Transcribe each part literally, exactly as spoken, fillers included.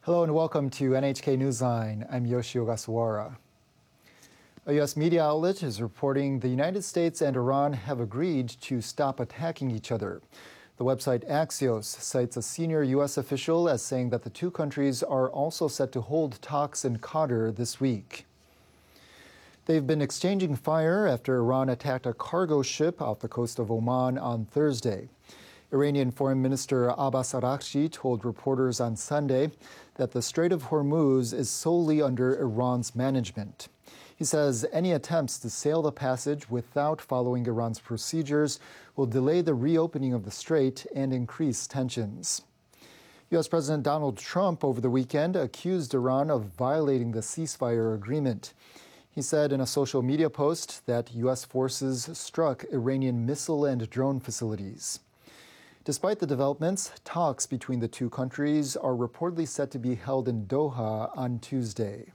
Hello and welcome to N H K Newsline. I'm Yoshio Ogasawara. A U S media outlet is reporting the United States and Iran have agreed to stop attacking each other. The website Axios cites a senior U S official as saying that the two countries are also set to hold talks in Qatar this week. They've been exchanging fire after Iran attacked a cargo ship off the coast of Oman on Thursday. Iranian Foreign Minister Abbas Araghchi told reporters on Sunday that the Strait of Hormuz is solely under Iran's management. He says any attempts to sail the passage without following Iran's procedures will delay the reopening of the strait and increase tensions. U S President Donald Trump over the weekend accused Iran of violating the ceasefire agreement. He said in a social media post that U S forces struck Iranian missile and drone facilities. Despite the developments, talks between the two countries are reportedly set to be held in Doha on Tuesday.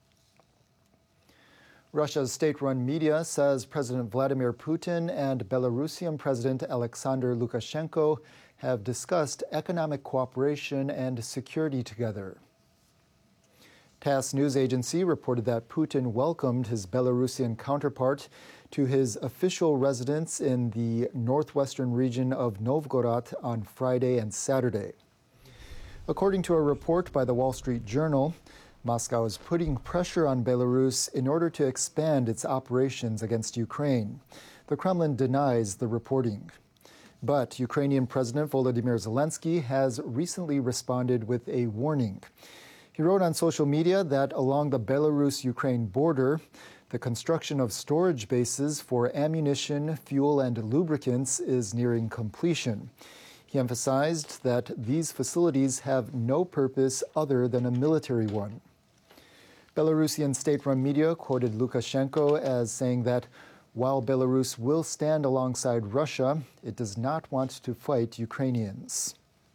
Russia's state-run media says President Vladimir Putin and Belarusian President Alexander Lukashenko have discussed economic cooperation and security together. TASS news agency reported that Putin welcomed his Belarusian counterpart to his official residence in the northwestern region of Novgorod on Friday and Saturday. According to a report by the Wall Street Journal, Moscow is putting pressure on Belarus in order to expand its operations against Ukraine. The Kremlin denies the reporting. But Ukrainian President Volodymyr Zelensky has recently responded with a warning. He wrote on social media that along the Belarus-Ukraine border, the construction of storage bases for ammunition, fuel, and lubricants is nearing completion. He emphasized that these facilities have no purpose other than a military one. Belarusian state-run media quoted Lukashenko as saying that while Belarus will stand alongside Russia, it does not want to fight Ukrainians.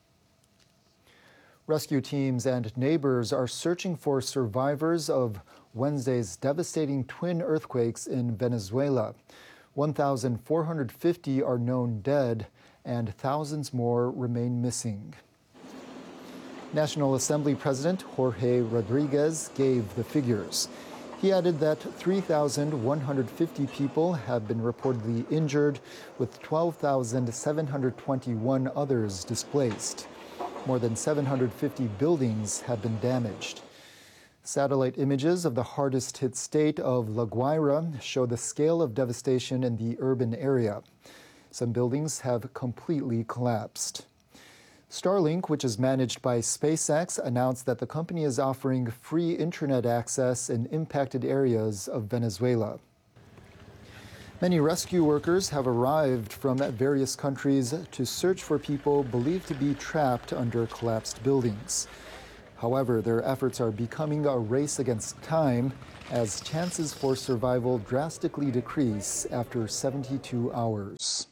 Rescue teams and neighbors are searching for survivors of Wednesday's devastating twin earthquakes in Venezuela. one thousand four hundred fifty are known dead, and thousands more remain missing. National Assembly President Jorge Rodriguez gave the figures. He added that three thousand one hundred fifty people have been reportedly injured, with twelve thousand seven hundred twenty-one others displaced. More than seven hundred fifty buildings have been damaged. Satellite images of the hardest hit state of La Guaira show the scale of devastation in the urban area. Some buildings have completely collapsed. Starlink, which is managed by SpaceX, announced that the company is offering free internet access in impacted areas of Venezuela. Many rescue workers have arrived from various countries to search for people believed to be trapped under collapsed buildings. However, their efforts are becoming a race against time as chances for survival drastically decrease after seventy-two hours.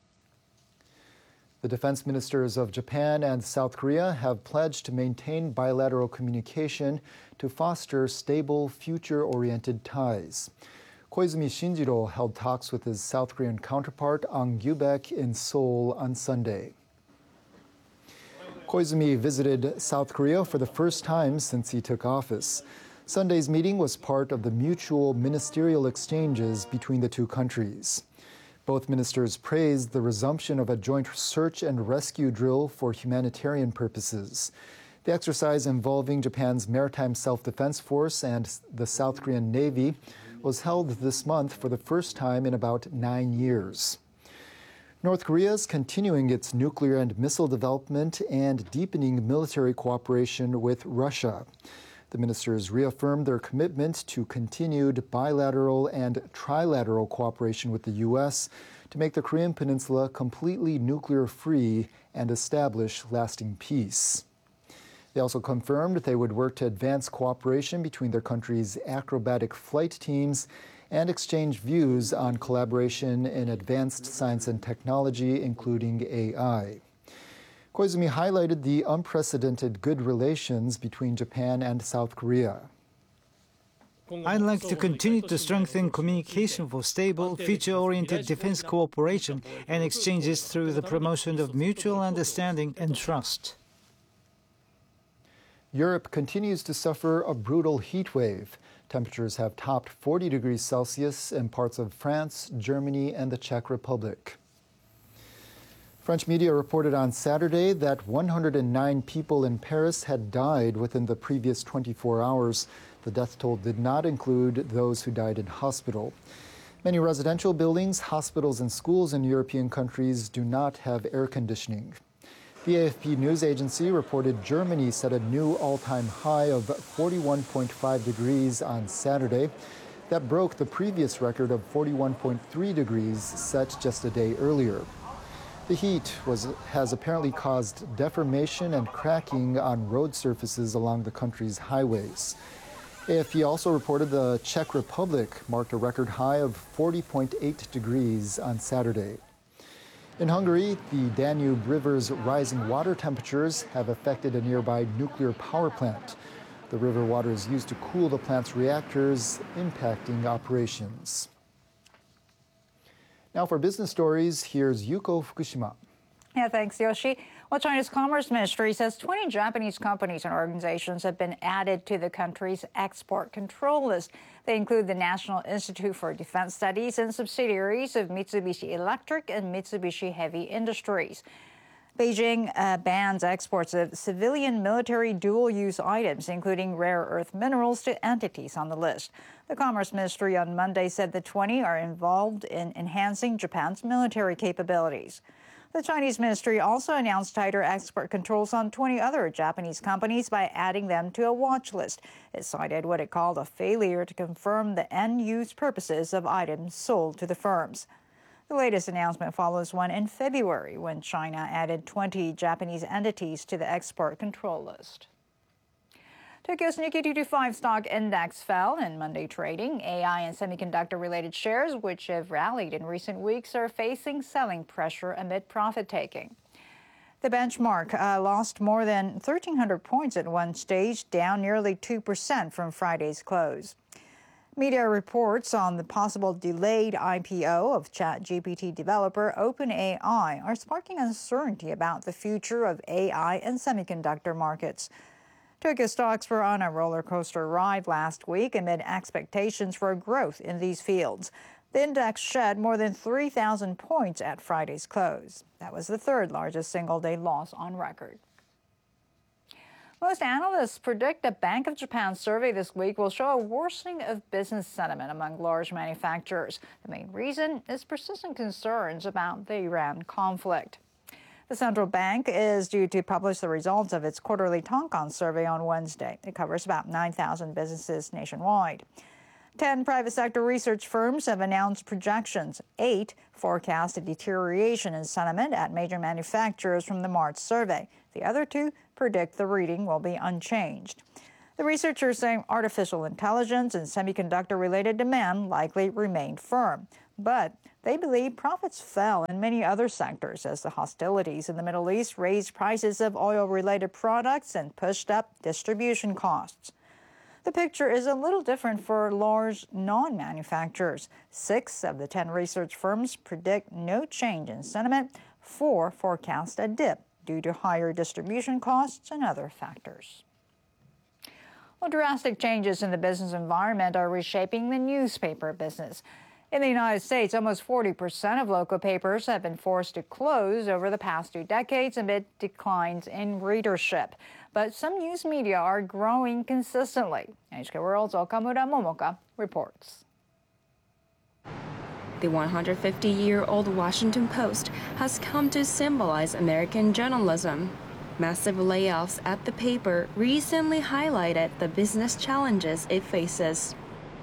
The defense ministers of Japan and South Korea have pledged to maintain bilateral communication to foster stable, future-oriented ties. Koizumi Shinjiro held talks with his South Korean counterpart Ang Gyubek in Seoul on Sunday. Koizumi visited South Korea for the first time since he took office. Sunday's meeting was part of the mutual ministerial exchanges between the two countries. Both ministers praised the resumption of a joint search and rescue drill for humanitarian purposes. The exercise involving Japan's Maritime Self-Defense Force and the South Korean Navy was held this month for the first time in about nine years. North Korea is continuing its nuclear and missile development and deepening military cooperation with Russia. The ministers reaffirmed their commitment to continued bilateral and trilateral cooperation with the U S to make the Korean Peninsula completely nuclear-free and establish lasting peace. They also confirmed they would work to advance cooperation between their countries' acrobatic flight teams and exchange views on collaboration in advanced science and technology, including A I. Koizumi highlighted the unprecedented good relations between Japan and South Korea. I'd like to continue to strengthen communication for stable, future-oriented defense cooperation and exchanges through the promotion of mutual understanding and trust. Europe continues to suffer a brutal heat wave. Temperatures have topped forty degrees Celsius in parts of France, Germany, and the Czech Republic. French media reported on Saturday that one hundred nine people in Paris had died within the previous twenty-four hours. The death toll did not include those who died in hospital. Many residential buildings, hospitals, and schools in European countries do not have air conditioning. The A F P news agency reported Germany set a new all-time high of forty-one point five degrees on Saturday. That broke the previous record of forty-one point three degrees set just a day earlier. The heat was, has apparently caused deformation and cracking on road surfaces along the country's highways. A F P also reported the Czech Republic marked a record high of forty point eight degrees on Saturday. In Hungary, the Danube River's rising water temperatures have affected a nearby nuclear power plant. The river water is used to cool the plant's reactors, impacting operations. Now for business stories, here's Yuko Fukushima. Yeah, thanks, Yoshi. Well, China's Commerce Ministry says twenty Japanese companies and organizations have been added to the country's export control list. They include the National Institute for Defense Studies and subsidiaries of Mitsubishi Electric and Mitsubishi Heavy Industries. Beijing uh, bans exports of civilian military dual-use items, including rare earth minerals, to entities on the list. The Commerce Ministry on Monday said the twenty are involved in enhancing Japan's military capabilities. The Chinese ministry also announced tighter export controls on twenty other Japanese companies by adding them to a watch list. It cited what it called a failure to confirm the end-use purposes of items sold to the firms. The latest announcement follows one in February when China added twenty Japanese entities to the export control list. Tokyo's Nikkei two twenty-five stock index fell in Monday trading. A I and semiconductor-related shares, which have rallied in recent weeks, are facing selling pressure amid profit-taking. The benchmark uh, lost more than one thousand three hundred points at one stage, down nearly two percent from Friday's close. Media reports on the possible delayed I P O of ChatGPT developer OpenAI are sparking uncertainty about the future of A I and semiconductor markets. Tokyo stocks were on a roller coaster ride last week amid expectations for growth in these fields. The index shed more than three thousand points at Friday's close. That was the third largest single-day loss on record. Most analysts predict a Bank of Japan survey this week will show a worsening of business sentiment among large manufacturers. The main reason is persistent concerns about the Iran conflict. The central bank is due to publish the results of its quarterly Tonkon survey on Wednesday. It covers about nine thousand businesses nationwide. Ten private sector research firms have announced projections. Eight forecast a deterioration in sentiment at major manufacturers from the March survey. The other two predict the reading will be unchanged. The researchers say artificial intelligence and semiconductor-related demand likely remained firm, but they believe profits fell in many other sectors as the hostilities in the Middle East raised prices of oil-related products and pushed up distribution costs. The picture is a little different for large non-manufacturers. Six of the ten research firms predict no change in sentiment. Four forecast a dip due to higher distribution costs and other factors. Well, drastic changes in the business environment are reshaping the newspaper business. In the United States, almost forty percent of local papers have been forced to close over the past two decades amid declines in readership. But some news media are growing consistently. N H K World's Okamura Momoka reports. The one hundred fifty-year-old Washington Post has come to symbolize American journalism. Massive layoffs at the paper recently highlighted the business challenges it faces.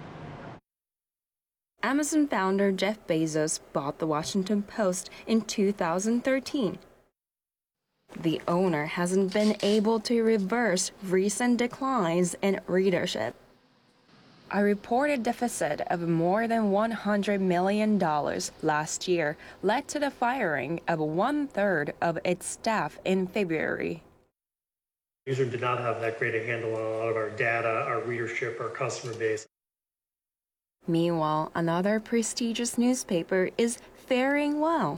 Amazon founder Jeff Bezos bought the Washington Post in two thousand thirteen. The owner hasn't been able to reverse recent declines in readership. A reported deficit of more than one hundred million dollars last year led to the firing of one-third of its staff in February. Newsroom did not have that great a handle on a lot of our data, our readership, our customer base. Meanwhile, another prestigious newspaper is faring well.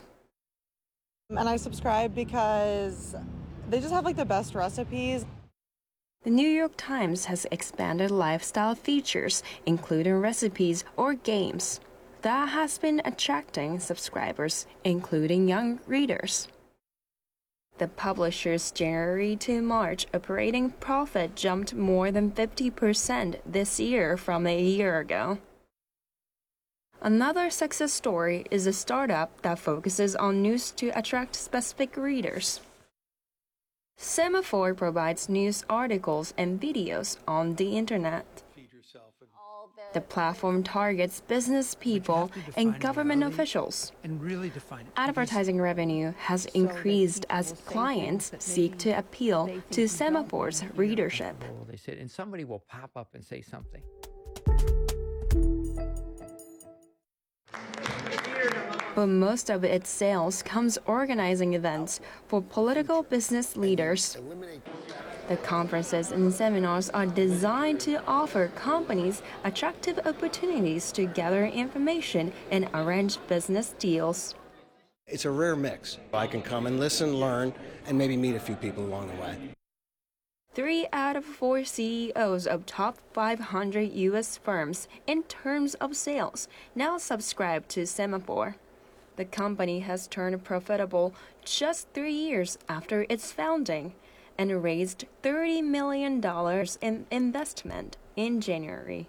And I subscribe because they just have like the best recipes. The New York Times has expanded lifestyle features, including recipes or games. That has been attracting subscribers, including young readers. The publisher's January to March operating profit jumped more than fifty percent this year from a year ago. Another success story is a startup that focuses on news to attract specific readers. Semaphore provides news articles and videos on the internet. The platform targets business people and government officials. Advertising revenue has increased as clients seek to appeal to Semaphore's readership. They said, and somebody will pop up and say something. But most of its sales comes organizing events for political business leaders. The conferences and seminars are designed to offer companies attractive opportunities to gather information and arrange business deals. It's a rare mix. I can come and listen, learn, and maybe meet a few people along the way. Three out of four C E Os of top five hundred U S firms in terms of sales now subscribe to Semaphore. The company has turned profitable just three years after its founding and raised thirty million dollars in investment in January.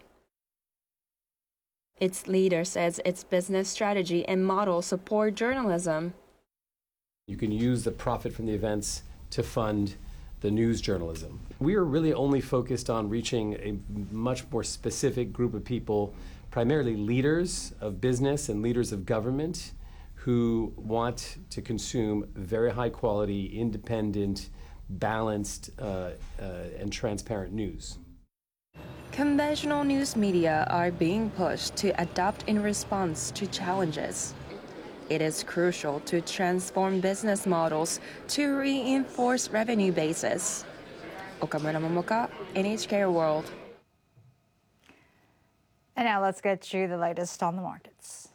Its leader says its business strategy and model support journalism. You can use the profit from the events to fund the news journalism. We are really only focused on reaching a much more specific group of people, primarily leaders of business and leaders of government, who want to consume very high quality, independent, balanced, uh, uh, and transparent news. Conventional news media are being pushed to adapt in response to challenges. It is crucial to transform business models to reinforce revenue bases. Okamura Momoka, N H K World. And now let's get you the latest on the markets.